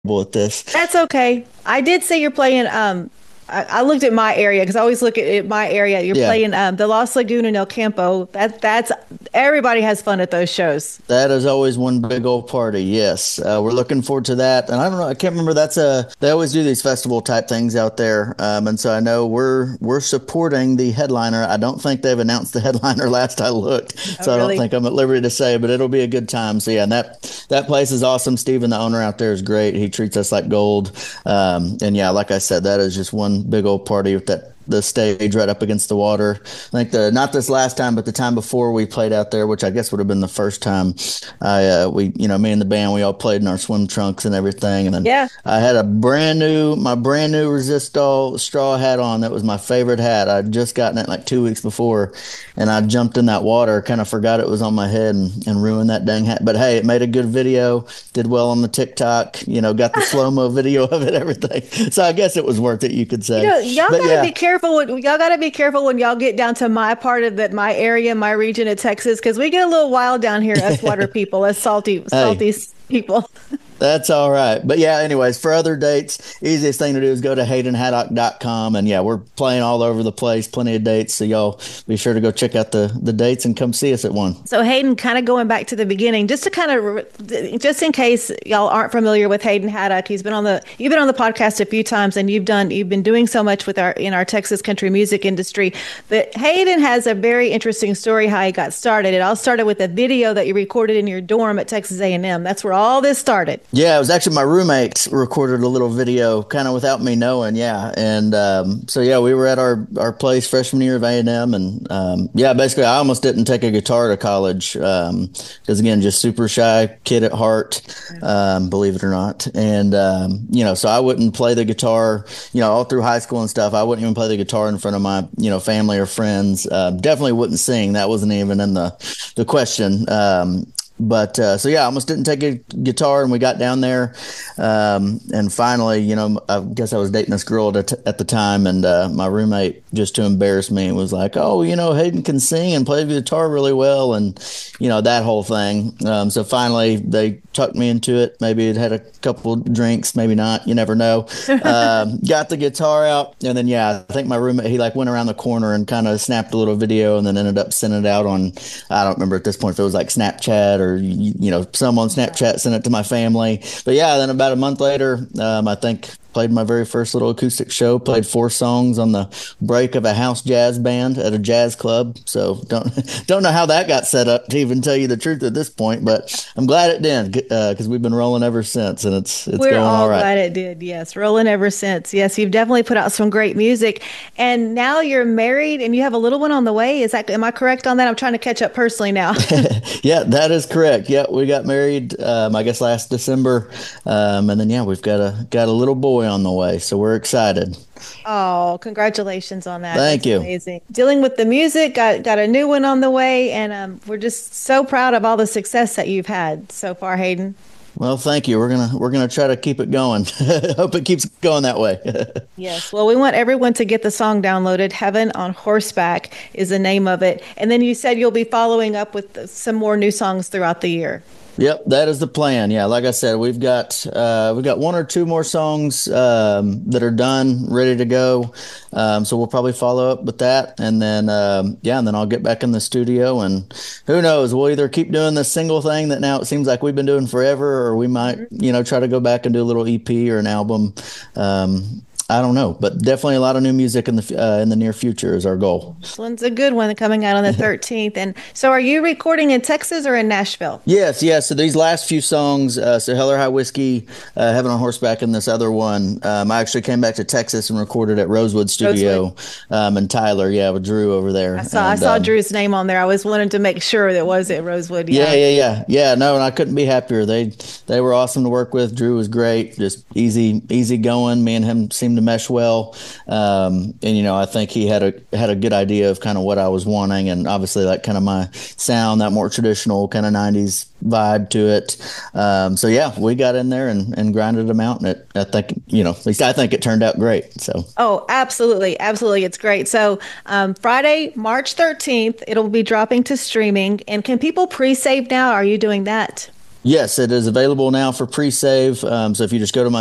at this. That's okay. I did say you're playing. I looked at my area because I always look at my area. You're Yeah. playing the Lost Lagoon in El Campo. That's everybody has fun at those shows. That is always one big old party. Yes, we're looking forward to that. And I don't know, I can't remember. They always do these festival type things out there, and so I know we're supporting the headliner. I don't think they've announced the headliner last I looked, Oh, so I don't really? think I'm at liberty to say. But it'll be a good time. So yeah, and that place is awesome. Steven, the owner out there, is great. He treats us like gold. And yeah, like I said, that is just one big old party with that the stage right up against the water. I think the not this last time, but the time before we played out there, which I guess would have been the first time. Me and the band, we all played in our swim trunks and everything, and then Yeah. I had my brand new Resistol straw hat on. That was my favorite hat. I'd just gotten it like 2 weeks before, and I jumped in that water, kind of forgot it was on my head and ruined that dang hat. But hey, it made a good video, did well on the TikTok. Got the slow mo video of it, everything. So I guess it was worth it, you could say. Y'all But gotta be yeah. careful y'all gotta be careful when y'all get down to my part of that, my area, my region of Texas, because we get a little wild down here, us water people, us Hey, salty people. that's all right. But yeah, anyways, for other dates, easiest thing to do is go to haydenhaddock.com. And yeah, we're playing all over the place, plenty of dates. So y'all be sure to go check out the dates and come see us at one. So Hayden, kind of going back to the beginning, just to just in case y'all aren't familiar with Hayden Haddock, you've been on the podcast a few times, and you've been doing so much with our Texas country music industry. But Hayden has a very interesting story how he got started. It all started with a video that you recorded in your dorm at Texas A&M. That's where all this started. Yeah, it was actually my roommates recorded a little video kind of without me knowing. Yeah. And so, yeah, we were at our place freshman year of A&M. And yeah, basically, I almost didn't take a guitar to college because, again, just super shy kid at heart, believe it or not. And, so I wouldn't play the guitar, all through high school and stuff. I wouldn't even play the guitar in front of my, family or friends. Definitely wouldn't sing. That wasn't even in the question. But so yeah, I almost didn't take a guitar, and we got down there, and finally, I guess I was dating this girl at the time, and my roommate, just to embarrass me, was like, "Oh, Hayden can sing and play the guitar really well," and that whole thing. So finally, they tucked me into it. Maybe it had a couple drinks, maybe not. You never know. Got the guitar out, and then yeah, I think my roommate he like went around the corner and kind of snapped a little video, and then ended up sending it out on I don't remember at this point if it was like Snapchat or some on Snapchat sent it to my family. But yeah, then about a month later, I think played my very first little acoustic show. Played 4 songs on the break of a house jazz band at a jazz club. So don't know how that got set up to even tell you the truth at this point, but I'm glad it did because we've been rolling ever since, and it's We're going all all right. glad it did. Yes, rolling ever since. Yes, you've definitely put out some great music. And now you're married and you have a little one on the way. Am I correct on that? I'm trying to catch up personally now. Yeah, that is correct. Yeah, we got married, I guess last December, and then yeah, we've got a little boy on the way, so we're excited. Oh, congratulations on that. Thank That's you. amazing. Dealing with the music, got a new one on the way, and we're just so proud of all the success that you've had so far, Hayden. Well, thank you. We're gonna try to keep it going. Hope it keeps going that way. Yes. Well, we want everyone to get the song downloaded. Heaven on Horseback is the name of it. And then you said you'll be following up with some more new songs throughout the year. Yep, that is the plan. Yeah, like I said, we've got 1 or 2 more songs that are done, ready to go. So we'll probably follow up with that, and then yeah, and then I'll get back in the studio, and who knows, we'll either keep doing this single thing that now it seems like we've been doing forever, or we might, try to go back and do a little EP or an album. I don't know, but definitely a lot of new music in the near future is our goal. This one's a good one coming out on the 13th. And so are you recording in Texas or in Nashville? Yes, yes. So these last few songs, so Heller High Whiskey, Heaven on Horseback, and this other one, I actually came back to Texas and recorded at Rosewood Rosewood. Studio, and Tyler, yeah, with Drew over there, I and saw Drew's name on there. I was wanting to make sure that was it Rosewood. yeah, Yeah. yeah, yeah, yeah. No, and I couldn't be happier. They were awesome to work with. Drew was great, just easy going. Me and him seemed to mesh well, and I think he had a good idea of kind of what I was wanting, and obviously like kind of my sound, that more traditional kind of '90s vibe to it. So yeah, we got in there and grinded them out, and I think at least I think it turned out great. So. Oh, absolutely. Absolutely. It's great. So, Friday, March 13th, it'll be dropping to streaming. And can people pre-save now? Are you doing that? Yes, it is available now for pre-save. So if you just go to my